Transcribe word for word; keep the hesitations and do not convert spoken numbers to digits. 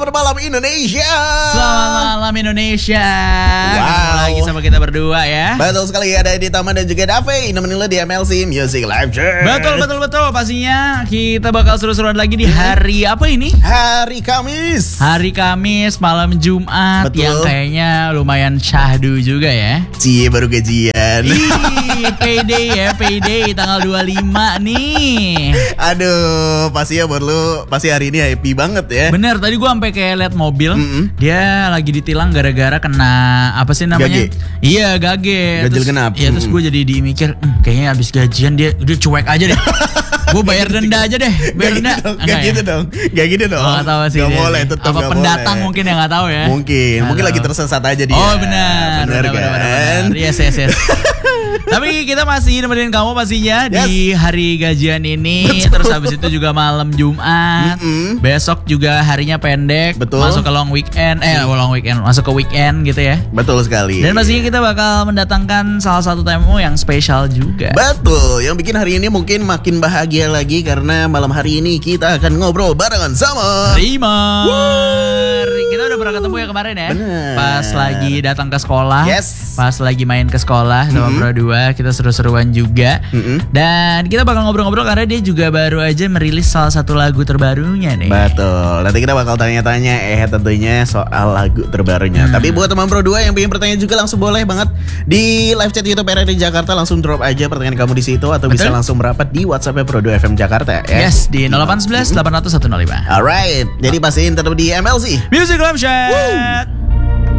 Selamat malam Indonesia. Selamat malam Indonesia. Wow. Ketemu lagi sama kita berdua ya. Betul sekali, ada Edi Tama dan juga Dave nemenin lo di M L C Music Live Chart. Betul betul betul. Pastinya kita bakal seru-seruan lagi di hari apa ini? Hari Kamis. Hari Kamis malam Jumat. Betul. Yang kayaknya lumayan syahdu juga ya. Cie baru gajian. Ih, payday ya, payday tanggal dua puluh lima nih. Aduh, pasti ya buat lo pasti hari ini happy banget ya. Bener, tadi gue sampai kayak liat mobil, Mm-mm. dia lagi ditilang gara-gara kena apa sih namanya? Gage. Iya, gage. Ganjil Terus- genap. Iya, terus Mm-mm. gue jadi dimikir, "Hmm, kayaknya abis gajian dia udah cuek aja deh. Gue bayar denda aja deh, bayar Gak denda." gitu dong, Enggak gak ya? gitu dong, gak gitu dong. Oh, gak tahu sih. Gak dia boleh, sih. tetap Apa gak pendatang boleh. mungkin yang gak tahu ya? Mungkin, Nggak mungkin tahu. lagi tersesat aja dia. Oh benar, benar kan? benar. Yes, yes, yes. Tapi kita masih nemenin kamu pastinya Yes. di hari gajian ini. Betul. Terus habis itu juga malam Jumat. Mm-mm. Besok juga harinya pendek. Betul. Masuk ke long weekend. Eh, long weekend. Masuk ke weekend gitu ya. Betul sekali. Dan pastinya kita bakal mendatangkan salah satu tamu yang spesial juga. Betul, yang bikin hari ini mungkin makin bahagia lagi karena malam hari ini kita akan ngobrol barengan sama Rimar. Kita udah pernah ketemu ya kemarin ya. Bener. Pas lagi datang ke sekolah. Yes. Pas lagi main ke sekolah sama Mm-mm. Pro dua. Kita seru-seruan juga. Mm-mm. Dan kita bakal ngobrol-ngobrol karena dia juga baru aja merilis salah satu lagu terbarunya nih. Betul, nanti kita bakal tanya-tanya eh tentunya soal lagu terbarunya. Hmm. Tapi buat teman Pro dua yang pengen bertanya juga langsung boleh banget di live chat YouTube R R D Jakarta, langsung drop aja pertanyaan kamu di situ atau bisa Betul. langsung merapat di WhatsApp Pro dua F M Jakarta ya. Yes, di nol delapan satu satu delapan nol nol satu nol lima. Alright, jadi pastiin tetap di M L C. Music Live Chat.